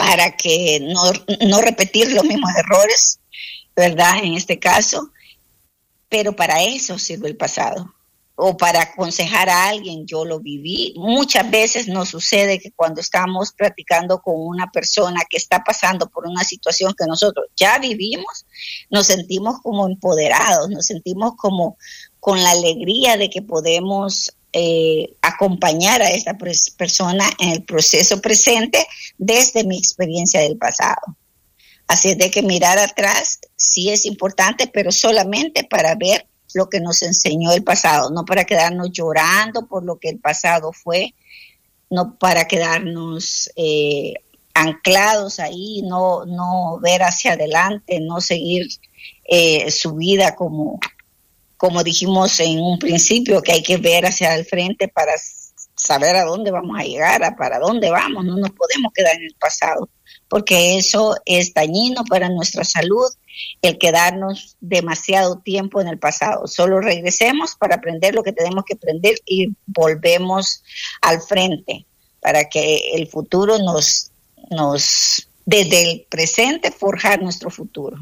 para que no repetir los mismos errores, ¿verdad? En este caso, pero para eso sirve el pasado. O para aconsejar a alguien, yo lo viví. Muchas veces nos sucede que cuando estamos platicando con una persona que está pasando por una situación que nosotros ya vivimos, nos sentimos como empoderados, nos sentimos como con la alegría de que podemos acompañar a esta persona en el proceso presente desde mi experiencia del pasado. Así es de que mirar atrás sí es importante, pero solamente para ver lo que nos enseñó el pasado, no para quedarnos llorando por lo que el pasado fue, no para quedarnos anclados ahí, no ver hacia adelante, no seguir su vida como dijimos en un principio, que hay que ver hacia el frente para saber a dónde vamos a llegar, para dónde vamos. No nos podemos quedar en el pasado, porque eso es dañino para nuestra salud, el quedarnos demasiado tiempo en el pasado. Solo regresemos para aprender lo que tenemos que aprender y volvemos al frente para que el futuro nos desde el presente, forjar nuestro futuro.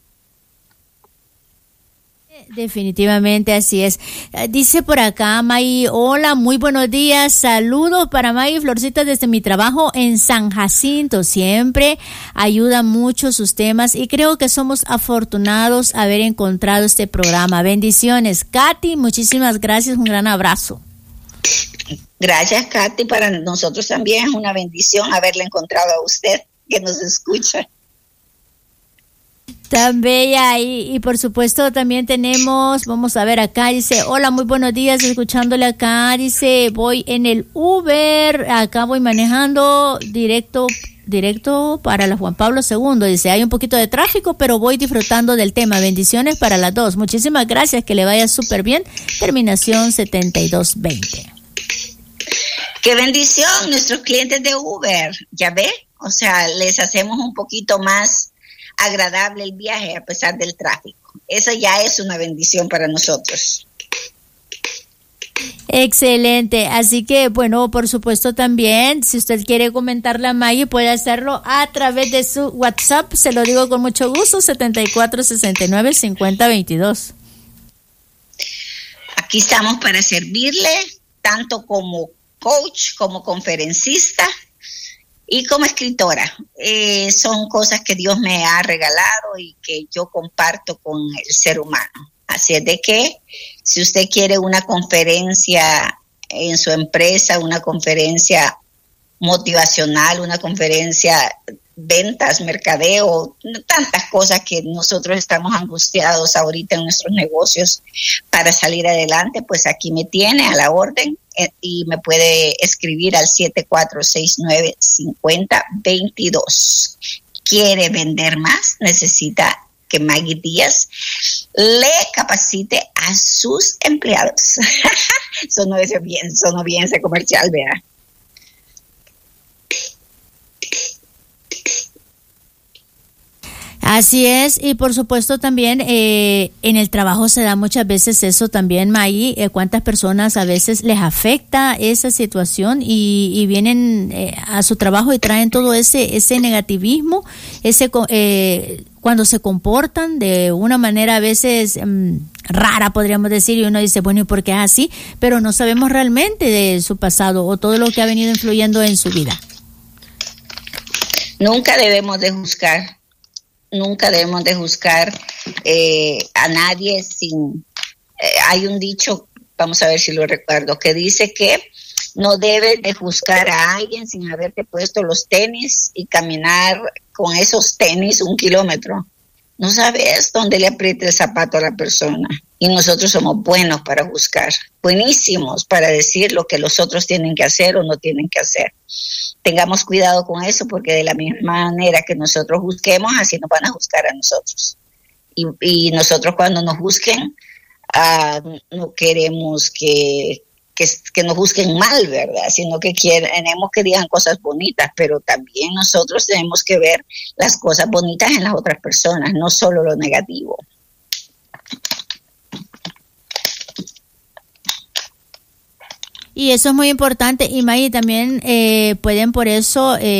Definitivamente así es. Dice por acá May, hola, muy buenos días, saludos para May y Florcita desde mi trabajo en San Jacinto. Siempre ayuda mucho sus temas y creo que somos afortunados haber encontrado este programa. Bendiciones. Katy, muchísimas gracias, un gran abrazo. Gracias, Katy, para nosotros también es una bendición haberle encontrado a usted que nos escucha. Tan bella, y por supuesto también tenemos, vamos a ver acá, dice, hola, muy buenos días, escuchándole acá, dice, voy en el Uber, acá voy manejando directo para la Juan Pablo II, dice, hay un poquito de tráfico, pero voy disfrutando del tema, bendiciones para las dos, muchísimas gracias, que le vaya súper bien, terminación 7220. ¡Qué bendición! Nuestros clientes de Uber, ¿ya ve? O sea, les hacemos un poquito más agradable el viaje a pesar del tráfico. Eso ya es una bendición para nosotros. Excelente, así que bueno, por supuesto también, si usted quiere comentarle a Maggie, puede hacerlo a través de su WhatsApp, se lo digo con mucho gusto, 7469-5022. Aquí estamos para servirle, tanto como coach, como conferencista y como escritora. Son cosas que Dios me ha regalado y que yo comparto con el ser humano. Así es de que si usted quiere una conferencia en su empresa, una conferencia motivacional, una conferencia ventas, mercadeo, tantas cosas que nosotros estamos angustiados ahorita en nuestros negocios para salir adelante, pues aquí me tiene a la orden y me puede escribir al 7469-5022. ¿Quiere vender más? Necesita que Maggie Díaz le capacite a sus empleados. Sonó bien ese comercial, ¿verdad? Así es, y por supuesto también en el trabajo se da muchas veces eso también, Maggie, cuántas personas a veces les afecta esa situación y vienen a su trabajo y traen todo ese negativismo, cuando se comportan de una manera a veces rara, podríamos decir, y uno dice, bueno, ¿y por qué es así? Pero no sabemos realmente de su pasado o todo lo que ha venido influyendo en su vida. Nunca debemos de juzgar a nadie sin... hay un dicho, vamos a ver si lo recuerdo, que dice que no debes de juzgar a alguien sin haberte puesto los tenis y caminar con esos tenis 1 kilómetro. No sabes dónde le aprieta el zapato a la persona. Y nosotros somos buenos para juzgar, buenísimos para decir lo que los otros tienen que hacer o no tienen que hacer. Tengamos cuidado con eso, porque de la misma manera que nosotros juzguemos, así nos van a juzgar a nosotros. Y nosotros cuando nos juzguen, no queremos que nos juzguen mal, ¿verdad? Sino que queremos que digan cosas bonitas, pero también nosotros tenemos que ver las cosas bonitas en las otras personas, no solo lo negativo. Y eso es muy importante, y Maggie también pueden por eso